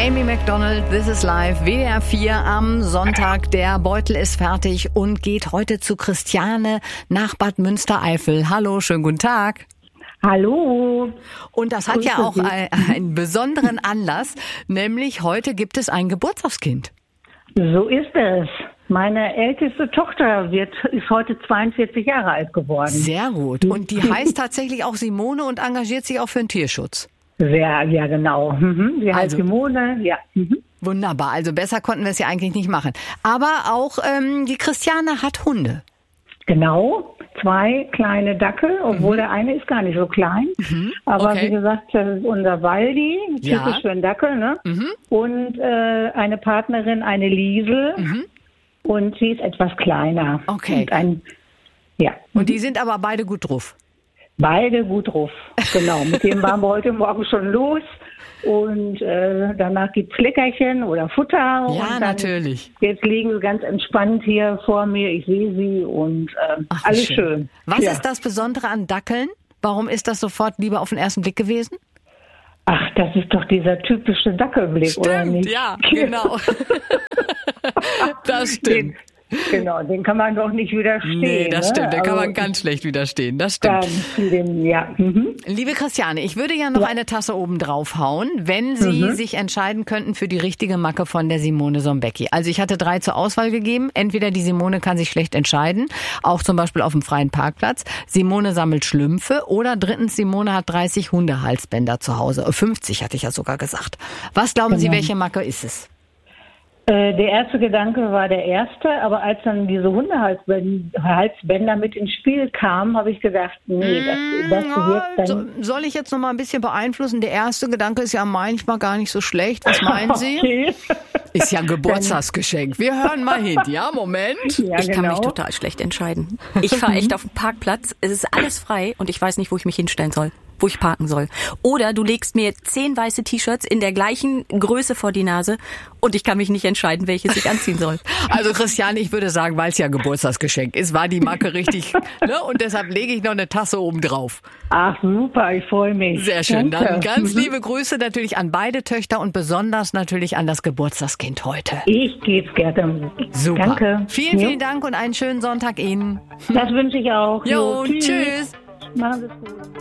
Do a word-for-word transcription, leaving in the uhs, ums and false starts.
Amy Macdonald, This is Life, W D R vier am Sonntag. Der Beutel ist fertig und geht heute zu Christiane nach Bad Münstereifel. Hallo, schönen guten Tag. Hallo. Und das hat Grüße ja auch Sie. ein, einen besonderen Anlass, nämlich heute gibt es ein Geburtstagskind. So ist es. Meine älteste Tochter wird, ist heute zweiundvierzig Jahre alt geworden. Sehr gut. Und die heißt tatsächlich auch Simone und engagiert sich auch für den Tierschutz. Sehr, ja genau. Mhm. Sie heißt Also- Simone, ja. Mhm. Wunderbar. Also besser konnten wir es ja eigentlich nicht machen. Aber auch ähm, die Christiane hat Hunde. Genau, zwei kleine Dackel, obwohl der eine ist gar nicht so klein. Aber okay. wie gesagt, das ist unser Waldi, Ja. typisch für einen Dackel, ne? Und äh, eine Partnerin, eine Liesel. Und sie ist etwas kleiner. Okay. Und ein, ja. Und die sind aber beide gut drauf. Beide gut drauf, genau. Mit dem waren wir heute Morgen schon los und äh, danach gibt's Leckerchen oder Futter. Ja, und dann, natürlich. Jetzt liegen sie ganz entspannt hier vor mir, ich sehe sie und äh, Ach, wie alles schön. Was ja. ist das Besondere an Dackeln? Warum ist das sofort Liebe auf den ersten Blick gewesen? Ach, das ist doch dieser typische Dackelblick, oder nicht? ja, genau. Das stimmt. Den, genau, den kann man doch nicht widerstehen. Nee, das ne? stimmt. Da kann Also, man ganz schlecht widerstehen. Das stimmt. ganz den, ja. Mhm. Liebe Christiane, ich würde ja noch eine Tasse oben drauf hauen, wenn Sie sich entscheiden könnten für die richtige Macke von der Simone Sombecki. Also ich hatte drei zur Auswahl gegeben. Entweder die Simone kann sich schlecht entscheiden, auch zum Beispiel auf dem freien Parkplatz. Simone sammelt Schlümpfe oder drittens Simone hat dreißig Hundehalsbänder zu Hause. Äh, fünfzig hatte ich ja sogar gesagt. Was glauben Sie, Genau. welche Macke ist es? Äh, Der erste Gedanke war der erste, aber als dann diese Hundehalsbänder mit ins Spiel kamen, habe ich gedacht, nee, das, das wird Ja, dann... so, soll ich jetzt noch mal ein bisschen beeinflussen? Der erste Gedanke ist ja manchmal gar nicht so schlecht. Was meinen Sie? Okay. Ist ja ein Geburtstagsgeschenk. Wir hören mal hin. Ja, Moment. Ja, Ich kann genau. mich total schlecht entscheiden. Ich fahre echt auf den Parkplatz, es ist alles frei und ich weiß nicht, wo ich mich hinstellen soll, wo ich parken soll. Oder du legst mir zehn weiße T-Shirts in der gleichen Größe vor die Nase und ich kann mich nicht entscheiden, welches ich anziehen soll. Also Christiane, ich würde sagen, weil es ja ein Geburtstagsgeschenk ist, war die Macke richtig. Ne? Und deshalb lege ich noch eine Tasse oben drauf. Ach, super, ich freue mich. Sehr schön. Danke. Dann ganz liebe Grüße natürlich an beide Töchter und besonders natürlich an das Geburtstagskind heute. Ich gebe es gerne. Super. Danke. Vielen, Jo. vielen Dank und einen schönen Sonntag Ihnen. Das wünsche ich auch. Jo, Jo, tschüss. Machen Sie es gut.